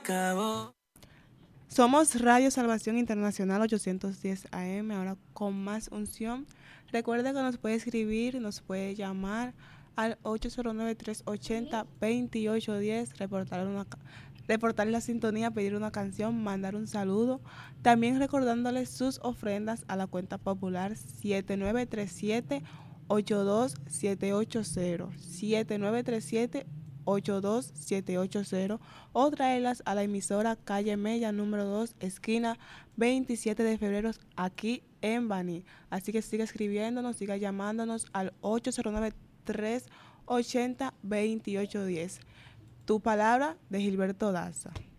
Cabo. Somos Radio Salvación Internacional 810 AM, ahora con más unción. Recuerda que nos puede escribir, nos puede llamar al 809-380-2810, reportar la sintonía, pedir una canción, mandar un saludo. También recordándoles sus ofrendas a la cuenta popular 7937-82780, 7937-82780, o traerlas a la emisora Calle Mella, número 2, esquina 27 de febrero, aquí en Baní. Así que siga escribiéndonos, siga llamándonos al 809-380-2810. Tu palabra, de Gilberto Daza.